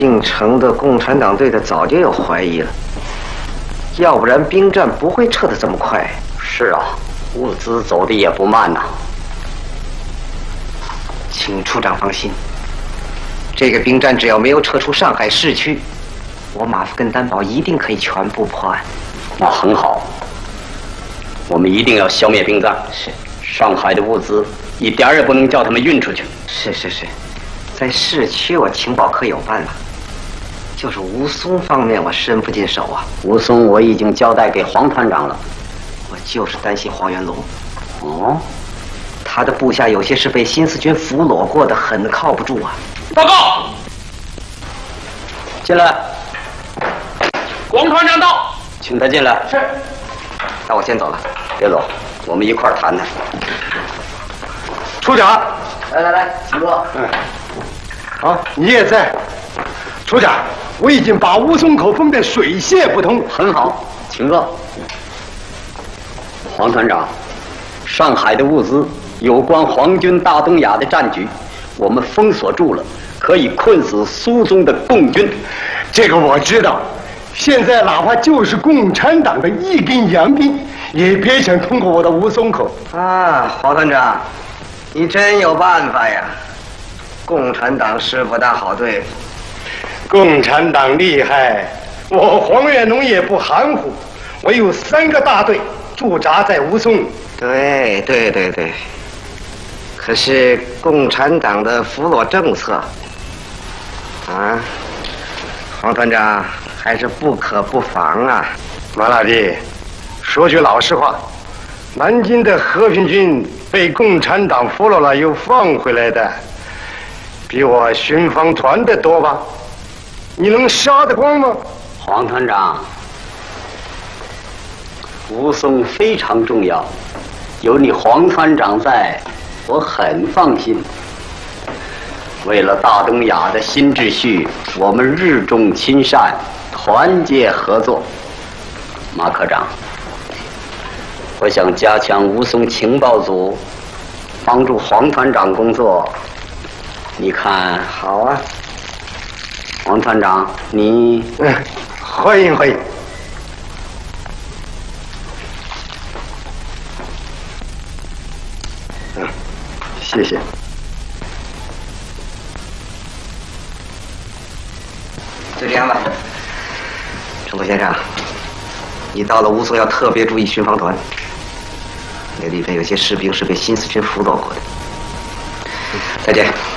进城的共产党队的早就有怀疑了，要不然兵站不会撤得这么快。 是啊，物资走的也不慢呐。 请处长放心，这个兵站只要没有撤出上海市区，我马夫跟担保一定可以全部破案。 那很好，我们一定要消灭兵站。 是， 上海的物资一点儿也不能叫他们运出去。 是，在市区我情报科有办法，就是吴淞方面我伸不进手啊。 吴淞我已经交代给黄团长了， 我就是担心黄元龙。 哦， 他的部下有些是被新四军俘虏过的，很靠不住啊。 报告， 进来。 王团长到， 请他进来。 是。 那我先走了。 别走，我们一块儿谈谈。 处长， 来，请坐。 啊，你也在。处长，我已经把吴淞口封得水泄不通。 很好，请坐。黄团长，上海的物资有关皇军大东亚的战局，我们封锁住了，可以困死苏中的共军。 这个我知道。现在哪怕就是共产党的一根洋兵，也别想通过我的吴淞口。 啊，黄团长，你真有办法呀！共产党是不大好对付。 共产党厉害，我黄元龙也不含糊。我有3个大队驻扎在吴淞。 对。可是共产党的俘虏政策，啊，黄团长还是不可不防啊。 马老弟，说句老实话，南京的和平军被共产党俘虏了又放回来的，比我巡防团的多吧？你能杀得光吗？ 黄团长，吴淞非常重要，有你黄团长在，我很放心。为了大东亚的新秩序，我们日重亲善，团结合作。马科长，我想加强吴淞情报组，帮助黄团长工作，你看？ 好啊。 黄团长，你欢迎。谢谢。 就这样吧。程度先生，你到了吴淞要特别注意巡防团，那里边有些士兵是被新四军俘虏过的。再见。